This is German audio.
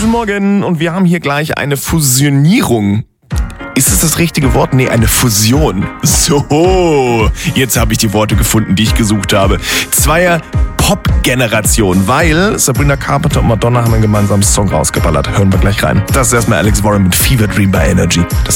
Guten Morgen und wir haben hier gleich eine Fusionierung. Ist es das richtige Wort? Nee, eine Fusion. So, jetzt habe ich die Worte gefunden, die ich gesucht habe. Zweier Pop-Generation, weil Sabrina Carpenter und Madonna haben einen gemeinsamen Song rausgeballert. Hören wir gleich rein. Das ist erstmal Alex Warren mit Fever Dream bei Energy. Das